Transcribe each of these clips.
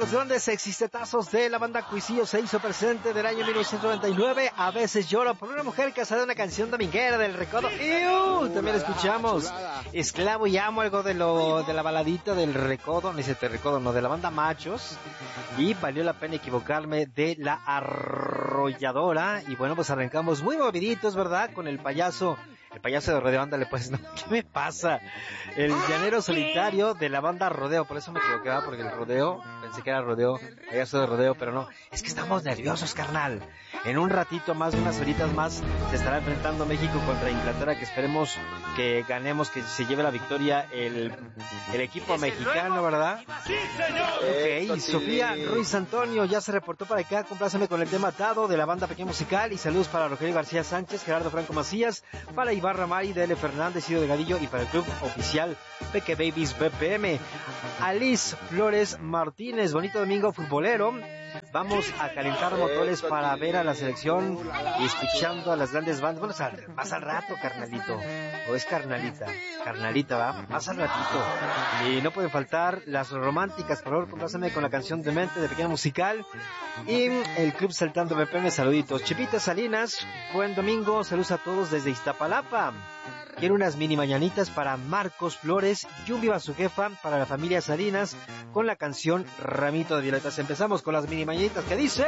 los grandes existetazos de la banda Cuisillo se hizo presente del año 1999. A veces lloro por una mujer casada de una canción dominguera del Recodo. También escuchamos Esclavo y Amo, algo de la baladita del Recodo, no, de la banda Machos. Y Valió la pena equivocarme de La Arrolladora. Y bueno, pues arrancamos muy moviditos, ¿verdad? Con el payaso de Rodeo. Ándale pues, ¿no? ¿Qué me pasa? El llanero solitario de la banda Rodeo. Por eso me equivoqué, porque el Rodeo, pensé que era Rodeo, payaso de Rodeo, pero no. Es que estamos nerviosos, carnal. En un ratito más, unas horitas más, se estará enfrentando México contra Inglaterra, que esperemos que ganemos, que se lleve la victoria el equipo mexicano, ¿verdad? ¡Sí, señor! Ok, Sofía Ruiz Antonio ya se reportó para acá. Compláceme con el tema atado de la banda Pequeño Musical. Y saludos para Rogelio García Sánchez, Gerardo Franco Macías, para Ibarra Mari, D.L. Fernández, Ido Delgadillo, y para el club oficial Peque Babies BPM. Alice Flores Martínez, bonito domingo futbolero. Vamos a calentar motores para ver a la selección y escuchando a las grandes bandas. Bueno, más al rato, carnalito. O es carnalita. Carnalita, ¿va? Más al ratito. Y no pueden faltar las románticas. Por favor, complázame con la canción de Mente de Pequeño Musical. Y el Club Saltando BPM, saluditos. Chepita Salinas, buen domingo. Saludos a todos desde Iztapalapa. Quiero unas mini mañanitas para Marcos Flores y un viva su jefa para la familia Salinas con la canción Ramito de Violetas. Empezamos con las mini mañanitas que dicen...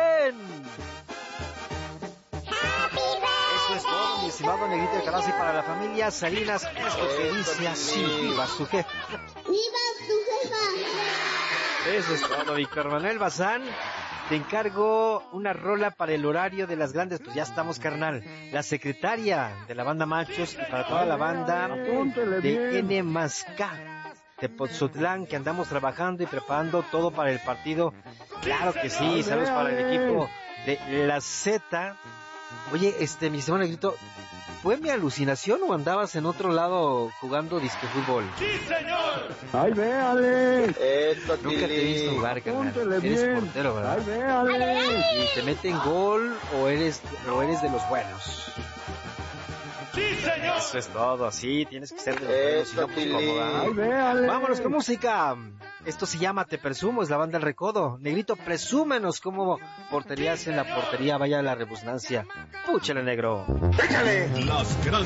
Eso es todo, mi estimado Negrito de Calazi, para la familia Salinas. Esto que dice así, viva su jefa. ¡Viva su jefa! Eso es todo, Víctor Manuel Bazán. Te encargo una rola para el horario de las grandes, pues ya estamos, carnal. La secretaria de la banda Machos y para toda la banda de N+K de Pozotlán, que andamos trabajando y preparando todo para el partido. Claro que sí, saludos para el equipo de la Z. Oye, mi estimado Negrito, ¿fue mi alucinación o andabas en otro lado jugando disque fútbol? ¡Sí, señor! ¡Ay, véale! Nunca te he visto jugar, carnal. Eres portero, ¿verdad? ¡Ay, véale! ¿Y te meten gol o eres de los buenos? ¡Sí, señor! Eso es todo, sí, tienes que ser de los buenos, si no, pues cómo. ¡Ay, véale! Vámonos con música. Esto se llama Te Presumo, es la banda El Recodo. Negrito, presúmenos cómo porterías en la portería, vaya la rebusnancia. Púchale, negro. ¡Échale! Las grandes